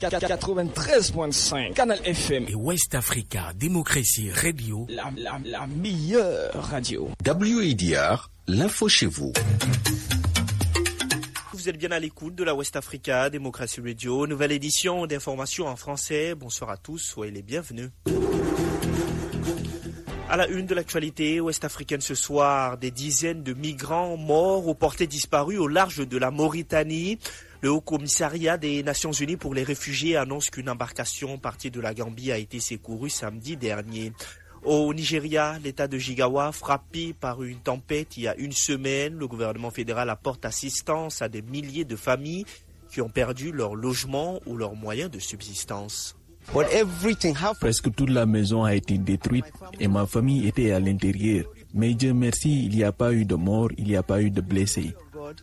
93.5 Canal FM et West Africa Démocratie Radio, la meilleure radio. WADR, l'info chez vous. Vous êtes bien à l'écoute de la West Africa Démocratie Radio, nouvelle édition d'informations en français. Bonsoir à tous, soyez les bienvenus. À la une de l'actualité ouest-africaine ce soir, des dizaines de migrants morts ou portés disparus au large de la Mauritanie. Le Haut-Commissariat des Nations Unies pour les réfugiés annonce qu'une embarcation partie de la Gambie a été secourue samedi dernier. Au Nigeria, l'État de Jigawa, frappé par une tempête il y a une semaine, le gouvernement fédéral apporte assistance à des milliers de familles qui ont perdu leur logement ou leurs moyens de subsistance. Presque toute la maison a été détruite et ma famille était à l'intérieur. Mais Dieu merci, il n'y a pas eu de mort, il n'y a pas eu de blessés.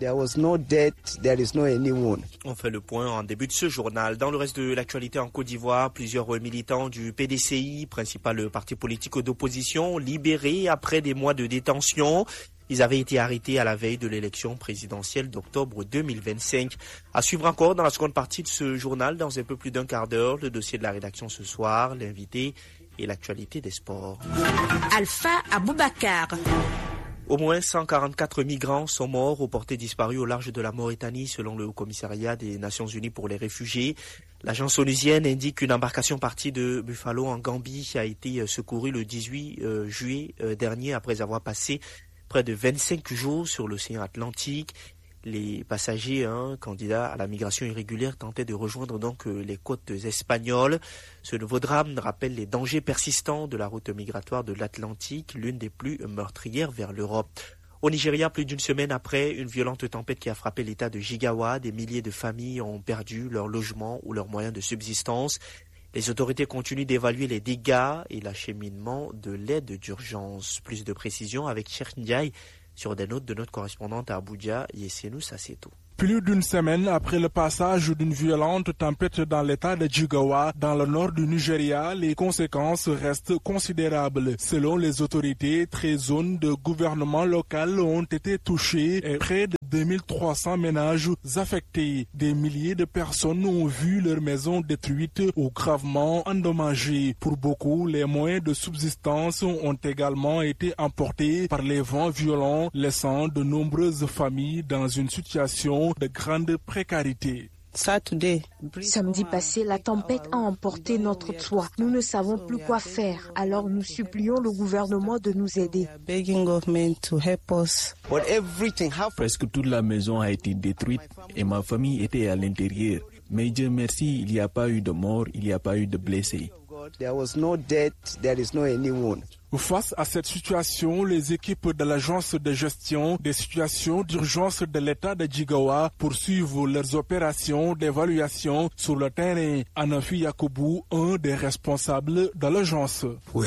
On fait le point en début de ce journal. Dans le reste de l'actualité en Côte d'Ivoire, plusieurs militants du PDCI, principal parti politique d'opposition, libérés après des mois de détention. Ils avaient été arrêtés à la veille de l'élection présidentielle d'octobre 2025. À suivre encore dans la seconde partie de ce journal, dans un peu plus d'un quart d'heure, le dossier de la rédaction ce soir, l'invité et l'actualité des sports. Alpha Aboubakar. Au moins 144 migrants sont morts ou portés disparus au large de la Mauritanie, selon le Haut-Commissariat des Nations Unies pour les réfugiés. L'agence onusienne indique qu'une embarcation partie de Buffalo en Gambie a été secourue le 18 juillet dernier après avoir passé près de 25 jours sur l'océan Atlantique. Les passagers, candidats à la migration irrégulière, tentaient de rejoindre donc les côtes espagnoles. Ce nouveau drame rappelle les dangers persistants de la route migratoire de l'Atlantique, l'une des plus meurtrières vers l'Europe. Au Nigeria, plus d'une semaine après une violente tempête qui a frappé l'état de Jigawa, des milliers de familles ont perdu leur logement ou leurs moyens de subsistance. Les autorités continuent d'évaluer les dégâts et l'acheminement de l'aide d'urgence. Plus de précisions avec Cheikh Ndiaye sur des notes de notre correspondante à Abuja, Yesenu Sasseto. Plus d'une semaine après le passage d'une violente tempête dans l'état de Jigawa, dans le nord du Nigeria, les conséquences restent considérables. Selon les autorités, 13 zones de gouvernement local ont été touchées et près de 2300 ménages affectés. Des milliers de personnes ont vu leurs maisons détruites ou gravement endommagées. Pour beaucoup, les moyens de subsistance ont également été emportés par les vents violents, laissant de nombreuses familles dans une situation de grande précarité. Samedi passé, la tempête a emporté notre toit. Nous ne savons plus quoi faire. Alors nous supplions le gouvernement de nous aider. Presque toute la maison a été détruite et ma famille était à l'intérieur. Mais Dieu merci, il n'y a pas eu de mort, il n'y a pas eu de blessés. Face à cette situation, les équipes de l'agence de gestion des situations d'urgence de l'État de Jigawa poursuivent leurs opérations d'évaluation sur le terrain. Anafi Yakoubou, un des responsables de l'agence.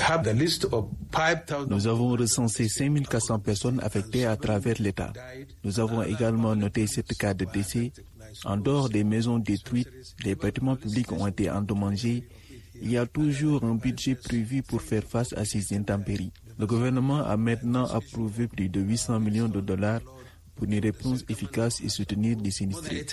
Nous avons recensé 5400 personnes affectées à travers l'État. Nous avons également noté 7 cas de décès. En dehors des maisons détruites, les bâtiments publics ont été endommagés. Il y a toujours un budget prévu pour faire face à ces intempéries. Le gouvernement a maintenant approuvé plus de 800 millions de dollars pour une réponse efficace et soutenir les sinistrés.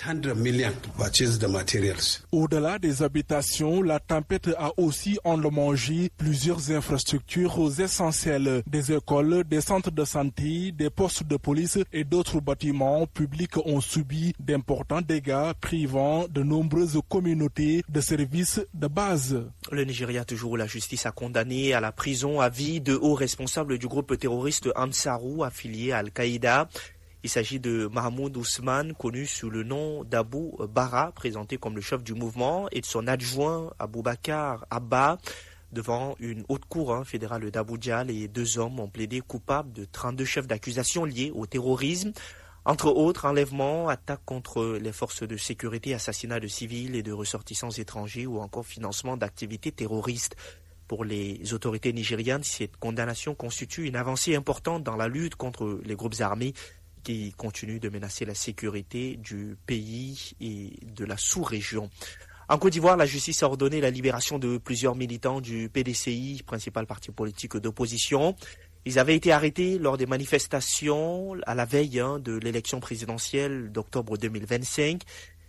Au-delà des habitations, la tempête a aussi endommagé plusieurs infrastructures essentielles. Des écoles, des centres de santé, des postes de police et d'autres bâtiments publics ont subi d'importants dégâts, privant de nombreuses communautés de services de base. Le Nigeria, toujours, la justice a condamné à la prison à vie de hauts responsables du groupe terroriste Ansarou, affilié à Al-Qaïda. Il s'agit de Mahmoud Ousmane, connu sous le nom d'Abou Bara, présenté comme le chef du mouvement, et de son adjoint Aboubakar Abba. Devant une haute cour fédérale d'Abuja, les deux hommes ont plaidé coupables de 32 chefs d'accusation liés au terrorisme. Entre autres, enlèvements, attaques contre les forces de sécurité, assassinats de civils et de ressortissants étrangers ou encore financement d'activités terroristes. Pour les autorités nigérianes, cette condamnation constitue une avancée importante dans la lutte contre les groupes armés qui continue de menacer la sécurité du pays et de la sous-région. En Côte d'Ivoire, la justice a ordonné la libération de plusieurs militants du PDCI, principal parti politique d'opposition. Ils avaient été arrêtés lors des manifestations à la veille de l'élection présidentielle d'octobre 2025.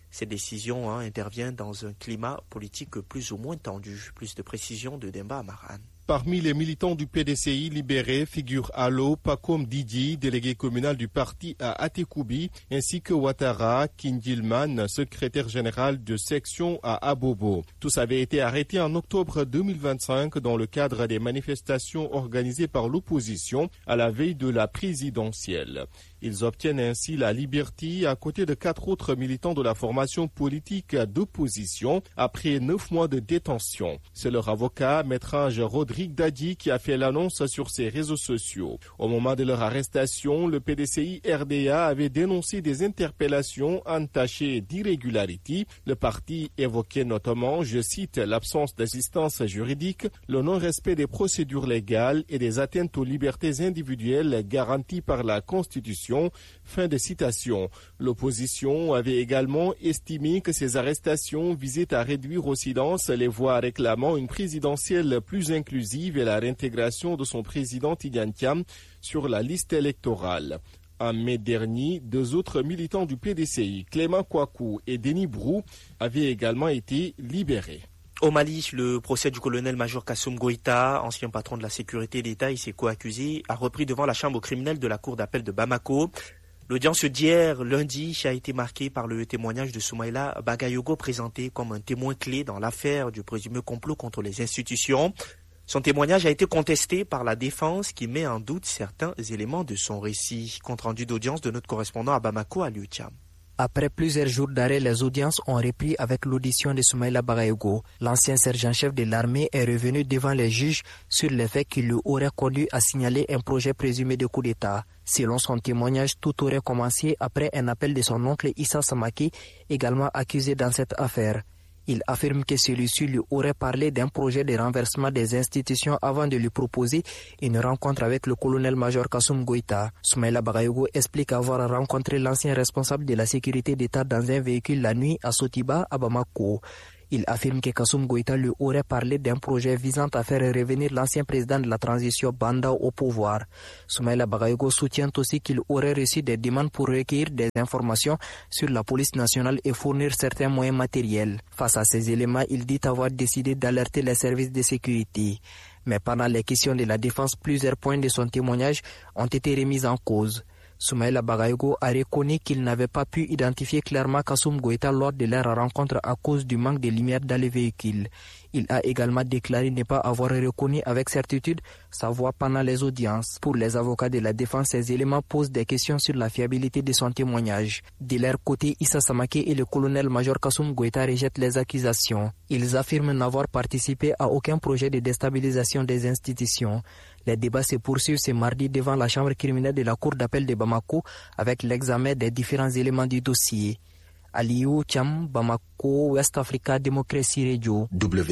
Cette décision intervient dans un climat politique plus ou moins tendu. Plus de précisions de Demba Amaran. Parmi les militants du PDCI libérés figurent Allo Pakom Didi, délégué communal du parti à Atekoubi, ainsi que Ouattara Kindilman, secrétaire général de section à Abobo. Tous avaient été arrêtés en octobre 2025 dans le cadre des manifestations organisées par l'opposition à la veille de la présidentielle. Ils obtiennent ainsi la liberté à côté de 4 autres militants de la formation politique d'opposition après 9 mois de détention. C'est leur avocat, Maître Ange Rodrigue Dadi, qui a fait l'annonce sur ses réseaux sociaux. Au moment de leur arrestation, le PDCI RDA avait dénoncé des interpellations entachées d'irrégularités. Le parti évoquait notamment, je cite, l'absence d'assistance juridique, le non-respect des procédures légales et des atteintes aux libertés individuelles garanties par la Constitution. Fin de citation. L'opposition avait également estimé que ces arrestations visaient à réduire au silence les voix réclamant une présidentielle plus inclusive et la réintégration de son président Tidiane Thiam sur la liste électorale. En mai dernier, 2 autres militants du PDCI, Clément Kouakou et Denis Brou, avaient également été libérés. Au Mali, le procès du colonel-major Kassoum Goïta, ancien patron de la sécurité d'État et ses co-accusés, a repris devant la chambre criminelle de la cour d'appel de Bamako. L'audience d'hier, lundi, a été marquée par le témoignage de Soumaïla Bagayogo, présenté comme un témoin clé dans l'affaire du présumé complot contre les institutions. Son témoignage a été contesté par la défense qui met en doute certains éléments de son récit. Compte rendu d'audience de notre correspondant à Bamako, Aliou Thiam. Après plusieurs jours d'arrêt, les audiences ont repris avec l'audition de Soumaïla Bagayogo. L'ancien sergent-chef de l'armée est revenu devant les juges sur les faits qui le auraient conduit à signaler un projet présumé de coup d'État. Selon son témoignage, tout aurait commencé après un appel de son oncle Issa Samaki, également accusé dans cette affaire. Il affirme que celui-ci lui aurait parlé d'un projet de renversement des institutions avant de lui proposer une rencontre avec le colonel-major Kassoum Goïta. Soumaïla Bagayogo explique avoir rencontré l'ancien responsable de la sécurité d'État dans un véhicule la nuit à Sotiba, à Bamako. Il affirme que Kassoum Goïta lui aurait parlé d'un projet visant à faire revenir l'ancien président de la transition Banda au pouvoir. Soumaïla Bagayogo soutient aussi qu'il aurait reçu des demandes pour recueillir des informations sur la police nationale et fournir certains moyens matériels. Face à ces éléments, il dit avoir décidé d'alerter les services de sécurité. Mais pendant les questions de la défense, plusieurs points de son témoignage ont été remis en cause. Soumaïla Bagayogo a reconnu qu'il n'avait pas pu identifier clairement Kassoum Goïta lors de leur rencontre à cause du manque de lumière dans les véhicules. Il a également déclaré ne pas avoir reconnu avec certitude sa voix pendant les audiences. Pour les avocats de la défense, ces éléments posent des questions sur la fiabilité de son témoignage. De leur côté, Issa Samake et le colonel-major Kassoum Goïta rejettent les accusations. Ils affirment n'avoir participé à aucun projet de déstabilisation des institutions. Les débats se poursuivent ce mardi devant la chambre criminelle de la cour d'appel de Bamako avec l'examen des différents éléments du dossier. Aliou Thiam, Bamako, West Africa Démocratie Radio.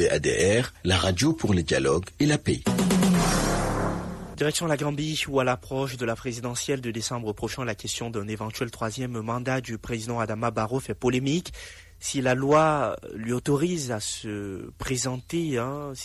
WADR, la radio pour le dialogue et la paix. Direction la Gambie, où à l'approche de la présidentielle de décembre prochain, la question d'un éventuel 3e mandat du président Adama Barrow fait polémique. Si la loi lui autorise à se présenter,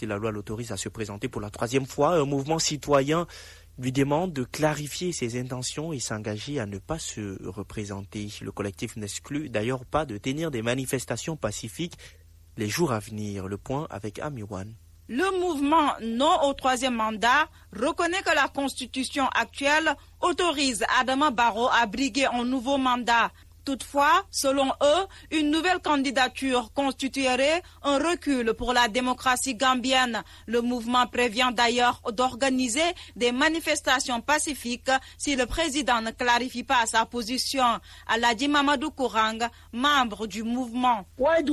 pour la 3e fois, un mouvement citoyen lui demande de clarifier ses intentions et s'engager à ne pas se représenter. Le collectif n'exclut d'ailleurs pas de tenir des manifestations pacifiques les jours à venir. Le point avec Amiwan. Le mouvement Non au 3e mandat reconnaît que la constitution actuelle autorise Adama Barrow à briguer un nouveau mandat. Toutefois, selon eux, une nouvelle candidature constituerait un recul pour la démocratie gambienne. Le mouvement prévient d'ailleurs d'organiser des manifestations pacifiques si le président ne clarifie pas sa position. Aladji Mamadou Kourang, membre du mouvement.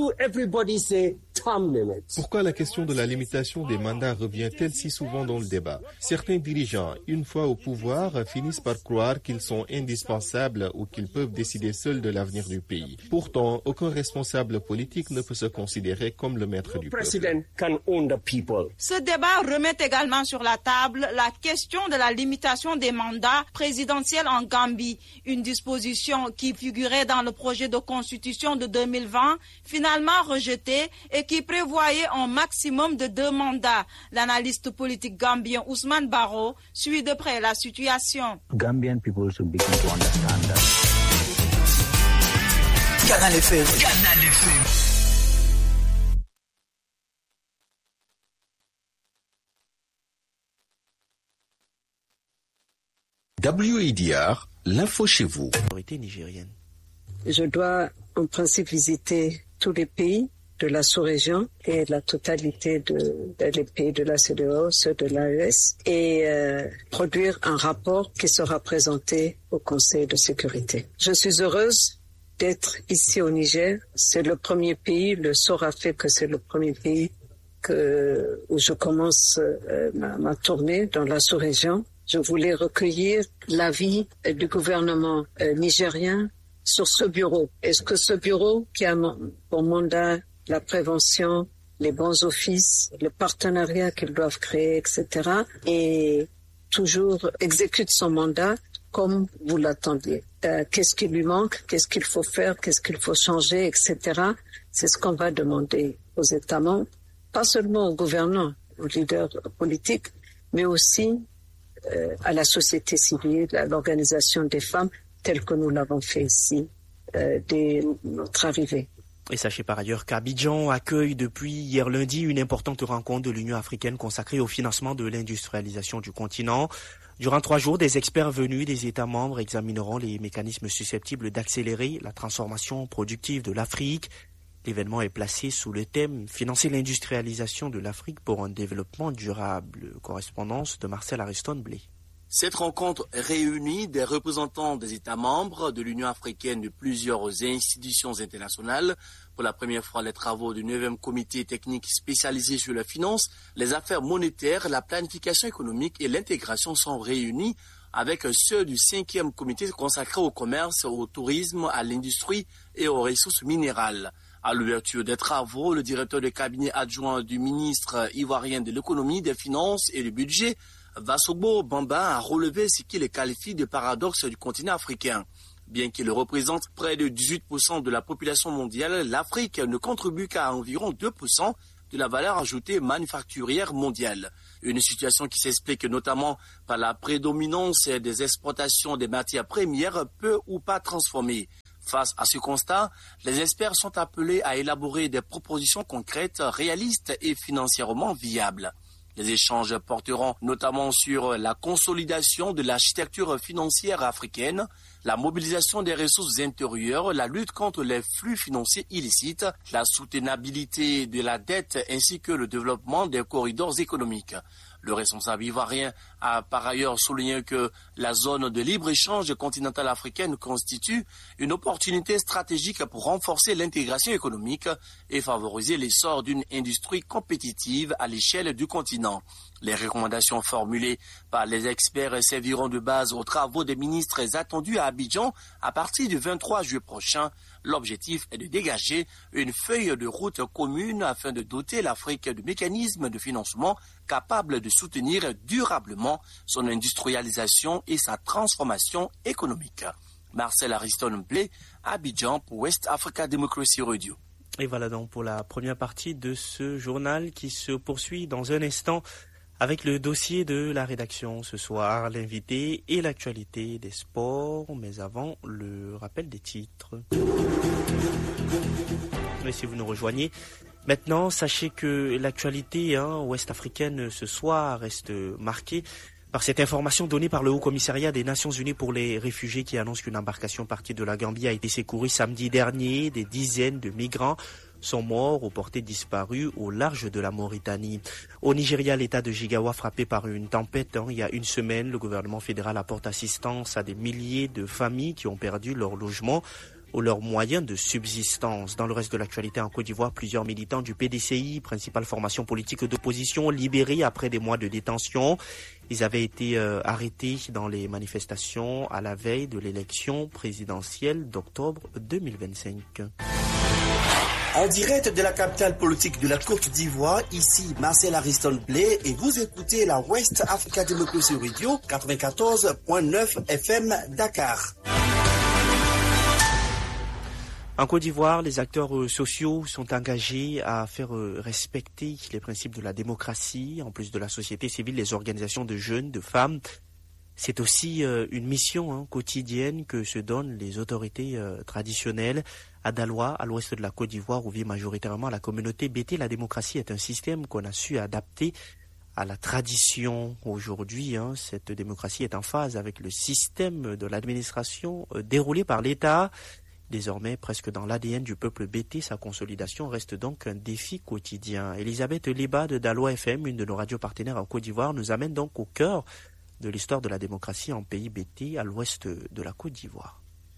Pourquoi la question de la limitation des mandats revient-elle si souvent dans le débat? Certains dirigeants, une fois au pouvoir, finissent par croire qu'ils sont indispensables ou qu'ils peuvent décider seuls de l'avenir du pays. Pourtant, aucun responsable politique ne peut se considérer comme le maître du peuple. Ce débat remet également sur la table la question de la limitation des mandats présidentiels en Gambie, une disposition qui figurait dans le projet de constitution de 2020, finalement rejetée et qui prévoyait un maximum de 2 mandats. L'analyste politique gambien Ousmane Barrow suit de près la situation. Gambian people should begin to understand that Canal FM. Canal FM. WIDR, l'info chez vous. Autorité nigérienne. Je dois en principe visiter tous les pays de la sous-région et la totalité des pays de la CEDEAO, ceux de l'AES, et produire un rapport qui sera présenté au Conseil de sécurité. Je suis heureuse d'être ici au Niger. C'est le premier pays, le sort a fait que c'est le premier pays où je commence ma tournée dans la sous-région. Je voulais recueillir l'avis du gouvernement nigérien sur ce bureau. Est-ce que ce bureau, qui a pour mandat la prévention, les bons offices, le partenariat qu'ils doivent créer, etc., et toujours exécute son mandat comme vous l'attendiez. Qu'est-ce qui lui manque, qu'est-ce qu'il faut faire, qu'est-ce qu'il faut changer, etc. C'est ce qu'on va demander aux États membres, pas seulement aux gouvernants, aux leaders politiques, mais aussi à la société civile, à l'organisation des femmes, telle que nous l'avons fait ici dès notre arrivée. Et sachez par ailleurs qu'Abidjan accueille depuis hier lundi une importante rencontre de l'Union africaine consacrée au financement de l'industrialisation du continent. Durant 3 jours, des experts venus des États membres examineront les mécanismes susceptibles d'accélérer la transformation productive de l'Afrique. L'événement est placé sous le thème « Financer l'industrialisation de l'Afrique pour un développement durable ». Correspondance de Marcel Ariston-Blé. Cette rencontre réunit des représentants des États membres de l'Union africaine de plusieurs institutions internationales. Pour la première fois, les travaux du 9e comité technique spécialisé sur la finance, les affaires monétaires, la planification économique et l'intégration sont réunis avec ceux du 5e comité consacré au commerce, au tourisme, à l'industrie et aux ressources minérales. À l'ouverture des travaux, le directeur de cabinet adjoint du ministre ivoirien de l'économie, des finances et du budget, Vassogbo Bamba, a relevé ce qu'il qualifie de paradoxe du continent africain. Bien qu'il représente près de 18% de la population mondiale, l'Afrique ne contribue qu'à environ 2% de la valeur ajoutée manufacturière mondiale. Une situation qui s'explique notamment par la prédominance des exportations des matières premières peu ou pas transformées. Face à ce constat, les experts sont appelés à élaborer des propositions concrètes, réalistes et financièrement viables. Les échanges porteront notamment sur la consolidation de l'architecture financière africaine, la mobilisation des ressources intérieures, la lutte contre les flux financiers illicites, la soutenabilité de la dette ainsi que le développement des corridors économiques. Le responsable ivoirien a par ailleurs souligné que la zone de libre-échange continentale africaine constitue une opportunité stratégique pour renforcer l'intégration économique et favoriser l'essor d'une industrie compétitive à l'échelle du continent. Les recommandations formulées par les experts serviront de base aux travaux des ministres attendus à Abidjan à partir du 23 juillet prochain. L'objectif est de dégager une feuille de route commune afin de doter l'Afrique de mécanismes de financement capables de soutenir durablement son industrialisation et sa transformation économique. Marcel Ariston-Blé, Abidjan pour West Africa Democracy Radio. Et voilà donc pour la première partie de ce journal qui se poursuit dans un instant avec le dossier de la rédaction ce soir, l'invité et l'actualité des sports. Mais avant, le rappel des titres. Mais si vous nous rejoignez, maintenant, sachez que l'actualité ouest-africaine ce soir reste marquée par cette information donnée par le Haut-Commissariat des Nations Unies pour les réfugiés qui annonce qu'une embarcation partie de la Gambie a été secourue samedi dernier. Des dizaines de migrants sont morts ou portés disparus au large de la Mauritanie. Au Nigeria, l'état de Jigawa frappé par une tempête il y a une semaine. Le gouvernement fédéral apporte assistance à des milliers de familles qui ont perdu leur logement ou leurs moyens de subsistance. Dans le reste de l'actualité en Côte d'Ivoire, plusieurs militants du PDCI, principale formation politique d'opposition, libérés après des mois de détention. Ils avaient été arrêtés dans les manifestations à la veille de l'élection présidentielle d'octobre 2025. En direct de la capitale politique de la Côte d'Ivoire, ici Marcel Ariston-Blé et vous écoutez la West Africa Democracy Radio 94.9 FM Dakar. En Côte d'Ivoire, les acteurs sociaux sont engagés à faire respecter les principes de la démocratie. En plus de la société civile, les organisations de jeunes, de femmes. C'est aussi une mission quotidienne que se donnent les autorités traditionnelles À Daloa, à l'ouest de la Côte d'Ivoire, où vit majoritairement la communauté BT, la démocratie est un système qu'on a su adapter à la tradition. Aujourd'hui, cette démocratie est en phase avec le système de l'administration déroulé par l'État. Désormais, presque dans l'ADN du peuple BT, sa consolidation reste donc un défi quotidien. Elisabeth Liba de Daloa FM, une de nos radios partenaires en Côte d'Ivoire, nous amène donc au cœur de l'histoire de la démocratie en pays BT, à l'ouest de la Côte d'Ivoire.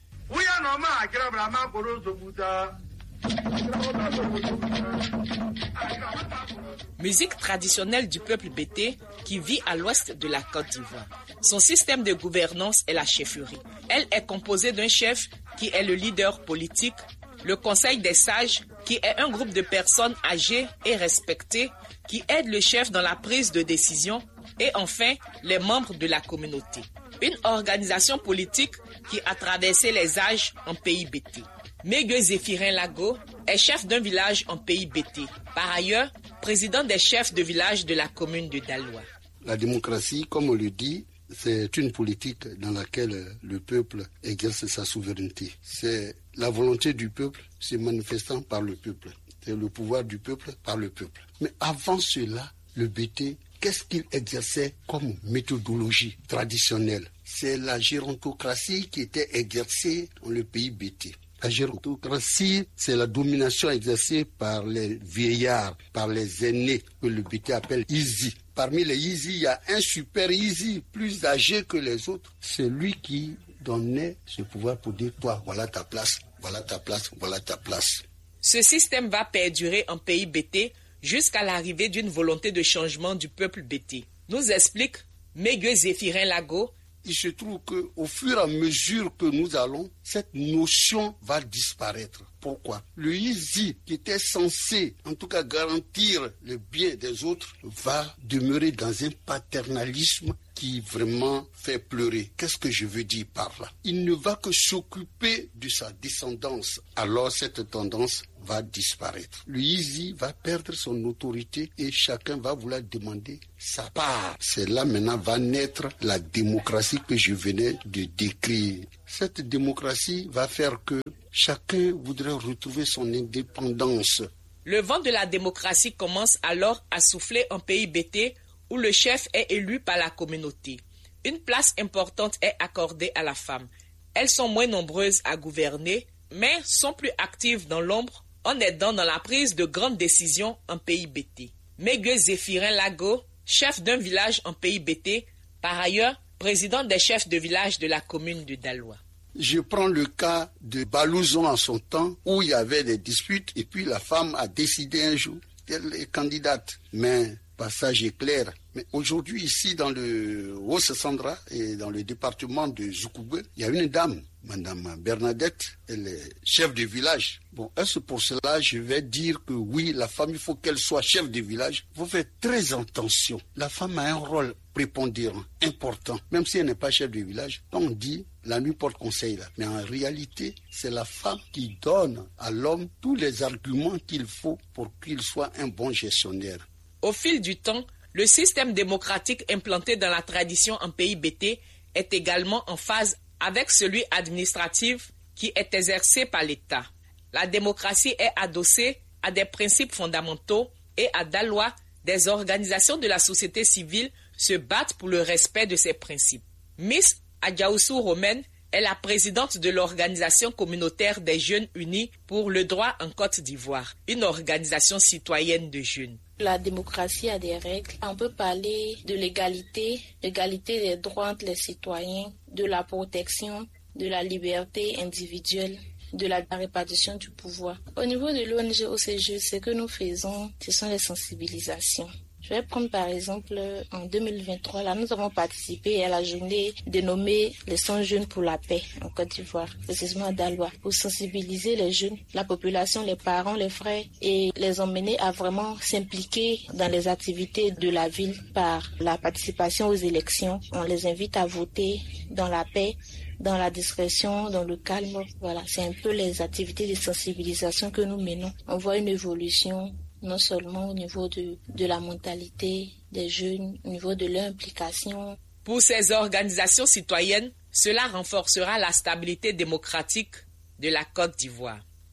Musique traditionnelle du peuple BT qui vit à l'ouest de la Côte d'Ivoire. Son système de gouvernance est la chefferie. Elle est composée d'un chef qui est le leader politique, le conseil des sages qui est un groupe de personnes âgées et respectées qui aident le chef dans la prise de décision et enfin les membres de la communauté. Une organisation politique qui a traversé les âges en pays BT. Megue Zéphirin Lago est chef d'un village en pays BT. Par ailleurs, président des chefs de village de la commune de Daloa. La démocratie, comme on le dit, c'est une politique dans laquelle le peuple exerce sa souveraineté. C'est la volonté du peuple se manifestant par le peuple. C'est le pouvoir du peuple par le peuple. Mais avant cela, le BT, qu'est-ce qu'il exerçait comme méthodologie traditionnelle? C'est la gérontocratie qui était exercée dans le pays BT. La gérontocratie, c'est la domination exercée par les vieillards, par les aînés, que le BT appelle Izi. Parmi les Izi, il y a un super Izi, plus âgé que les autres. C'est lui qui donnait ce pouvoir pour dire, toi, voilà ta place, voilà ta place, voilà ta place. Ce système va perdurer en pays BT jusqu'à l'arrivée d'une volonté de changement du peuple BT. Nous explique Megue Zéphirin Lago. Il se trouve qu'au fur et à mesure que nous allons, cette notion va disparaître. Pourquoi? Le Izi, qui était censé, en tout cas, garantir le bien des autres, va demeurer dans un paternalisme qui vraiment fait pleurer. Qu'est-ce que je veux dire par là? Il ne va que s'occuper de sa descendance. Alors cette tendance va disparaître. Le Izi va perdre son autorité et chacun va vouloir demander sa part. C'est là maintenant va naître la démocratie que je venais de décrire. Cette démocratie va faire que chacun voudrait retrouver son indépendance. Le vent de la démocratie commence alors à souffler en pays BT où le chef est élu par la communauté. Une place importante est accordée à la femme. Elles sont moins nombreuses à gouverner, mais sont plus actives dans l'ombre en aidant dans la prise de grandes décisions en pays BT. Megue Zéphirin Lago, chef d'un village en pays BT, par ailleurs président des chefs de village de la commune de Daloa. Je prends le cas de Balouzon en son temps, où il y avait des disputes, et puis la femme a décidé un jour qu'elle est candidate. Mais passage est clair. Mais aujourd'hui, ici, dans le Haut-Sassandra et dans le département de Zoukoubé, il y a une dame, Madame Bernadette, elle est chef de village. Bon, est-ce pour cela, je vais dire que oui, la femme, il faut qu'elle soit chef de village. Il faut faire très attention. La femme a un rôle prépondérant, important, même si elle n'est pas chef de village. On dit, la nuit porte conseil là. Mais en réalité, c'est la femme qui donne à l'homme tous les arguments qu'il faut pour qu'il soit un bon gestionnaire. Au fil du temps, le système démocratique implanté dans la tradition en pays BT est également en phase avec celui administratif qui est exercé par l'État. La démocratie est adossée à des principes fondamentaux et à Daloa, des organisations de la société civile se battent pour le respect de ces principes. Miss Adjaoussou Romaine est la présidente de l'Organisation communautaire des jeunes unis pour le droit en Côte d'Ivoire, une organisation citoyenne de jeunes. La démocratie a des règles. On peut parler de l'égalité des droits entre les citoyens, de la protection, de la liberté individuelle, de la répartition du pouvoir. Au niveau de l'ONG OCG, ce que nous faisons, ce sont les sensibilisations. Je vais prendre par exemple en 2023, là nous avons participé à la journée dénommée les 100 jeunes pour la paix en Côte d'Ivoire, précisément à Daloa, pour sensibiliser les jeunes, la population, les parents, les frères et les emmener à vraiment s'impliquer dans les activités de la ville par la participation aux élections. On les invite à voter dans la paix, dans la discrétion, dans le calme. Voilà, c'est un peu les activités de sensibilisation que nous menons. On voit une évolution non seulement au niveau de la mentalité des jeunes, au niveau de leur implication. Pour ces organisations citoyennes, cela renforcera la stabilité démocratique de la Côte d'Ivoire.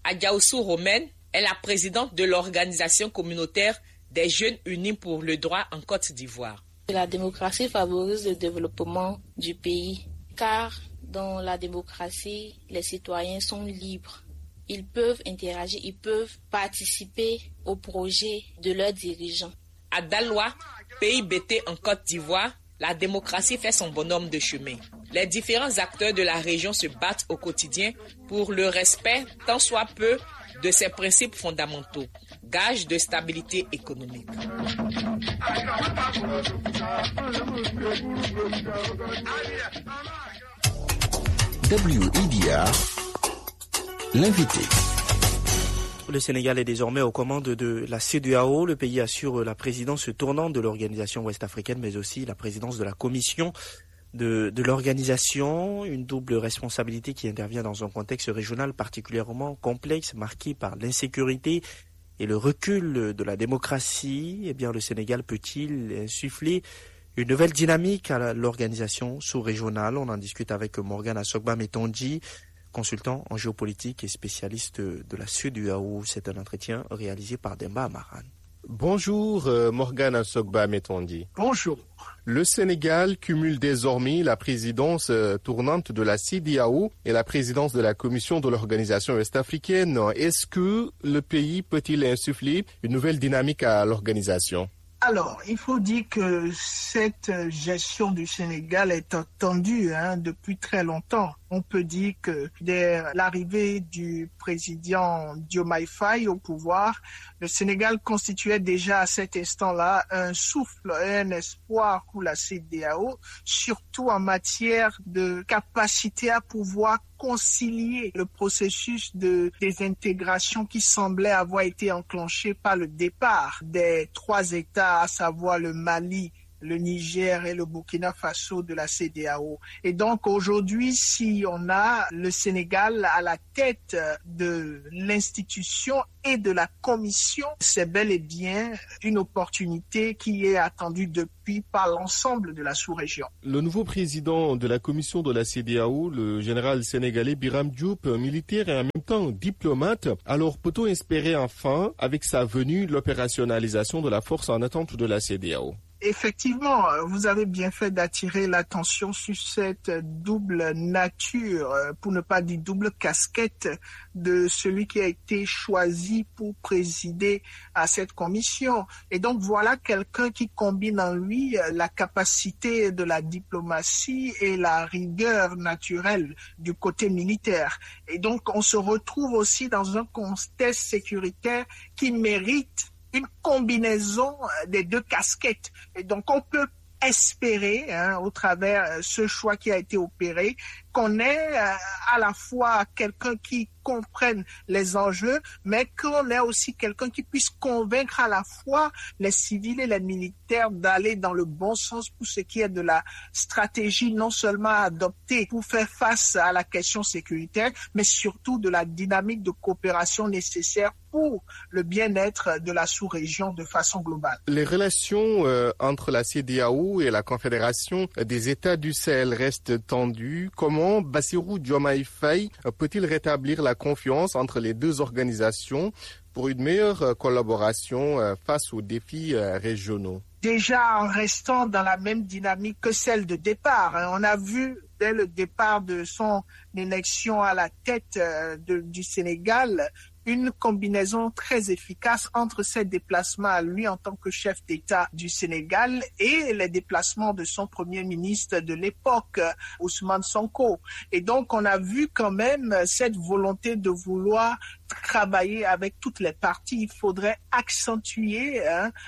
Adjaoussou Romaine est la présidente de l'organisation communautaire des Jeunes Unis pour le droit en Côte d'Ivoire. La démocratie favorise le développement du pays, car dans la démocratie, les citoyens sont libres. Ils peuvent interagir, ils peuvent participer au projet de leurs dirigeants. À Daloa, pays bêté en Côte d'Ivoire, la démocratie fait son bonhomme de chemin. Les différents acteurs de la région se battent au quotidien pour le respect, tant soit peu, de ces principes fondamentaux, gage de stabilité économique. WIDR, l'invité. Le Sénégal est désormais aux commandes de la CEDEAO. Le pays assure la présidence tournante de l'organisation ouest-africaine, mais aussi la présidence de la commission de l'organisation. Une double responsabilité qui intervient dans un contexte régional particulièrement complexe, marqué par l'insécurité et le recul de la démocratie. Eh bien, le Sénégal peut-il insuffler une nouvelle dynamique à l'organisation sous-régionale? On en discute avec Morgan Assogba Metondi, consultant en géopolitique et spécialiste de la CEDEAO. C'est un entretien réalisé par Demba Amaran. Bonjour Morgan Assogba Metondi. Bonjour. Le Sénégal cumule désormais la présidence tournante de la CEDEAO et la présidence de la Commission de l'organisation ouest-africaine. Est-ce que le pays peut-il insuffler une nouvelle dynamique à l'organisation? Alors, il faut dire que cette gestion du Sénégal est attendue depuis très longtemps. On peut dire que dès l'arrivée du président Diomaye Faye au pouvoir, le Sénégal constituait déjà à cet instant-là un souffle et un espoir pour la CEDEAO, surtout en matière de capacité à pouvoir concilier le processus de désintégration qui semblait avoir été enclenché par le départ des trois États, à savoir le Mali, le Niger et le Burkina Faso de la CEDEAO. Et donc aujourd'hui, si on a le Sénégal à la tête de l'institution et de la commission, c'est bel et bien une opportunité qui est attendue depuis par l'ensemble de la sous-région. Le nouveau président de la commission de la CEDEAO, le général sénégalais Biram Diop, militaire et en même temps diplomate, alors peut-on espérer enfin, avec sa venue, l'opérationnalisation de la force en attente de la CEDEAO? Effectivement, vous avez bien fait d'attirer l'attention sur cette double nature, pour ne pas dire double casquette, de celui qui a été choisi pour présider à cette commission. Et donc voilà quelqu'un qui combine en lui la capacité de la diplomatie et la rigueur naturelle du côté militaire. Et donc on se retrouve aussi dans un contexte sécuritaire qui mérite une combinaison des deux casquettes. Et donc, on peut espérer, au travers ce choix qui a été opéré, qu'on ait à la fois quelqu'un qui comprenne les enjeux, mais qu'on ait aussi quelqu'un qui puisse convaincre à la fois les civils et les militaires d'aller dans le bon sens pour ce qui est de la stratégie non seulement adoptée pour faire face à la question sécuritaire, mais surtout de la dynamique de coopération nécessaire pour le bien-être de la sous-région de façon globale. Les relations entre la CEDEAO et la Confédération des États du Sahel restent tendues. Comment Bassirou Diomaye Faye peut-il rétablir la confiance entre les deux organisations pour une meilleure collaboration face aux défis régionaux? Déjà en restant dans la même dynamique que celle de départ. On a vu dès le départ de son élection à la tête du Sénégal une combinaison très efficace entre ses déplacements à lui en tant que chef d'État du Sénégal et les déplacements de son premier ministre de l'époque, Ousmane Sonko. Et donc, on a vu quand même cette volonté de vouloir travailler avec toutes les parties. Il faudrait accentuer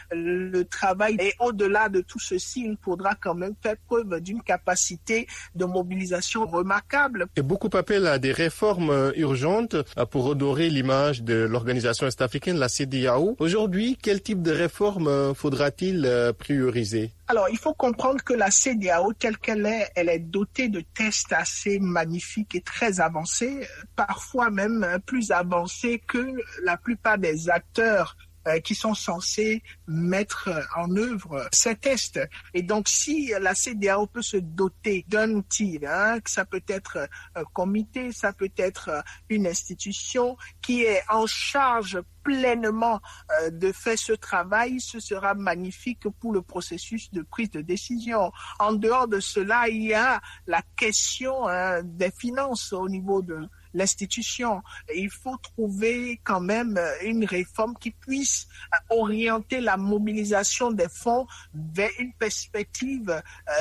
le travail. Et au-delà de tout ceci, il faudra quand même faire preuve d'une capacité de mobilisation remarquable. Et beaucoup appellent à des réformes urgentes pour redorer l'image de l'organisation est-africaine, la CEDEAO. Aujourd'hui, quel type de réformes faudra-t-il prioriser? Alors, il faut comprendre que la CEDEAO, telle qu'elle est, elle est dotée de tests assez magnifiques et très avancés, parfois même plus avancés que la plupart des acteurs qui sont censés mettre en œuvre ces tests. Et donc, si la CEDEAO peut se doter d'un outil, que ça peut être un comité, ça peut être une institution qui est en charge pleinement de faire ce travail, ce sera magnifique pour le processus de prise de décision. En dehors de cela, il y a la question des finances au niveau de l'institution. Il faut trouver quand même une réforme qui puisse orienter la mobilisation des fonds vers une perspective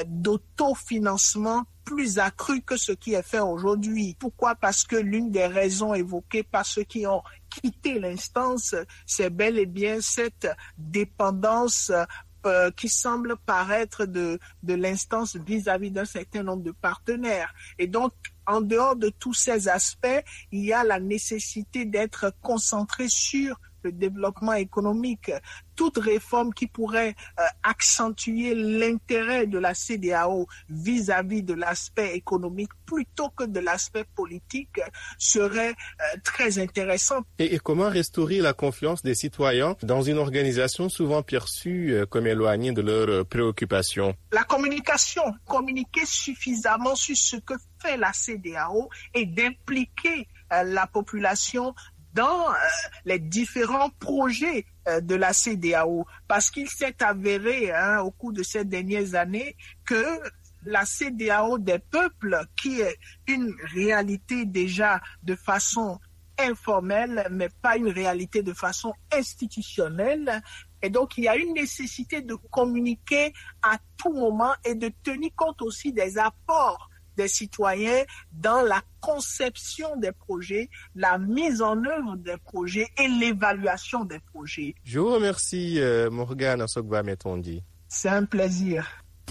d'autofinancement plus accrue que ce qui est fait aujourd'hui. Pourquoi? Parce que l'une des raisons évoquées par ceux qui ont quitté l'instance, c'est bel et bien cette dépendance qui semble paraître de l'instance vis-à-vis d'un certain nombre de partenaires. Et donc, en dehors de tous ces aspects, il y a la nécessité d'être concentré sur le développement économique. Toute réforme qui pourrait accentuer l'intérêt de la CEDEAO vis-à-vis de l'aspect économique plutôt que de l'aspect politique serait très intéressante. Et comment restaurer la confiance des citoyens dans une organisation souvent perçue comme éloignée de leurs préoccupations? La communication, communiquer suffisamment sur ce que fait la CEDEAO et d'impliquer la population dans les différents projets de la CEDEAO, parce qu'il s'est avéré au cours de ces dernières années que la CEDEAO des peuples, qui est une réalité déjà de façon informelle, mais pas une réalité de façon institutionnelle. Et donc, il y a une nécessité de communiquer à tout moment et de tenir compte aussi des apports des citoyens dans la conception des projets, la mise en œuvre des projets et l'évaluation des projets. Je vous remercie, Morgane Sogba-Metondi. C'est un plaisir.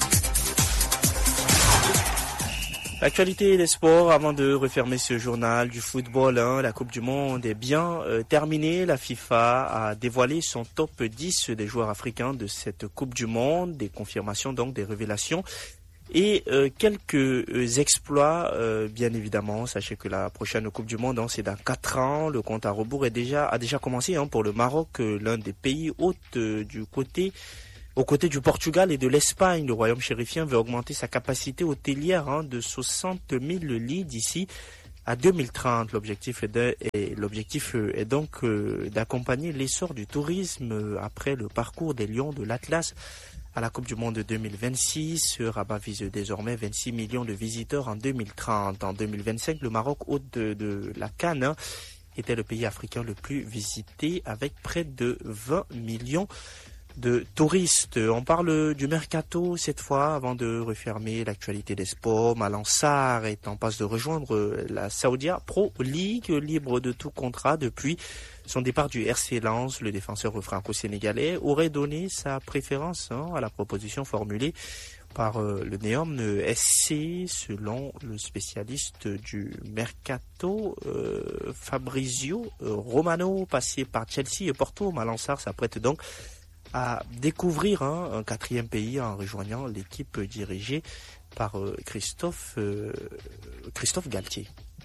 L'actualité des sports, avant de refermer ce journal du football, la Coupe du Monde est bien terminée. La FIFA a dévoilé son top 10 des joueurs africains de cette Coupe du Monde, des confirmations donc, des révélations. Et quelques exploits, bien évidemment. Sachez que la prochaine Coupe du Monde, c'est dans 4 ans. Le compte à rebours a déjà commencé pour le Maroc, l'un des pays hôtes aux côtés du Portugal et de l'Espagne. Le royaume chérifien veut augmenter sa capacité hôtelière de 60 000 lits d'ici à 2030. L'objectif est donc d'accompagner l'essor du tourisme après le parcours des Lions de l'Atlas à la Coupe du Monde 2026. Ce rabat vise désormais 26 millions de visiteurs en 2030. En 2025, le Maroc, hôte de la CAN, était le pays africain le plus visité avec près de 20 millions de touristes. On parle du mercato cette fois avant de refermer l'actualité des sports. Malang Sarr est en passe de rejoindre la Saoudia Pro League, libre de tout contrat depuis son départ du RC Lens. Le défenseur franco-sénégalais aurait donné sa préférence à la proposition formulée par le Neom SC, selon le spécialiste du mercato Fabrizio Romano, passé par Chelsea et Porto. Malang Sarr s'apprête donc à découvrir un 4e pays en rejoignant l'équipe dirigée par Christophe Galtier.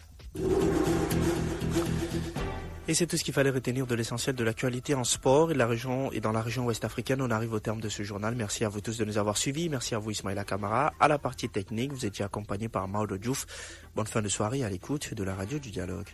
Et c'est tout ce qu'il fallait retenir de l'essentiel de l'actualité en sport et dans la région ouest africaine. On arrive au terme de ce journal. Merci à vous tous de nous avoir suivis. Merci à vous Ismaïla Kamara. À la partie technique, vous étiez accompagné par Maodo Diouf. Bonne fin de soirée à l'écoute de la radio du dialogue.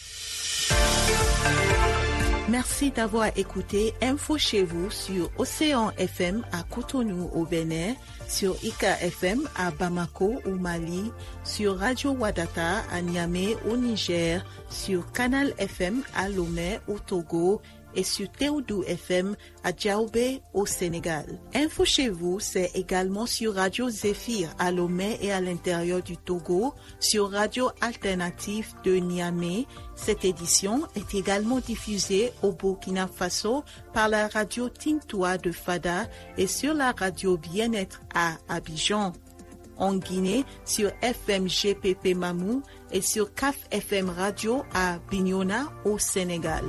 Merci d'avoir écouté Info chez vous sur Océan FM à Cotonou au Bénin, sur Ika FM à Bamako au Mali, sur Radio Wadata à Niamey au Niger, sur Canal FM à Lomé au Togo et sur Théodou FM à Djaoubé au Sénégal. Info chez vous, c'est également sur Radio Zéphir à Lomé et à l'intérieur du Togo, sur Radio Alternative de Niamey. Cette édition est également diffusée au Burkina Faso par la radio Tintoua de Fada et sur la radio Bien-être à Abidjan. En Guinée, sur FM GPP Mamou et sur CAF FM Radio à Bignona au Sénégal.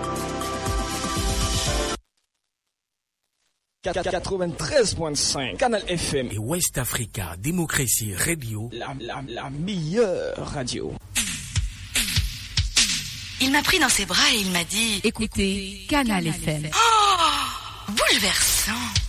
93.5 Canal FM et West Africa Démocratie Radio, la meilleure radio. Il m'a pris dans ses bras et il m'a dit: écoutez Canal FM. Oh, bouleversant.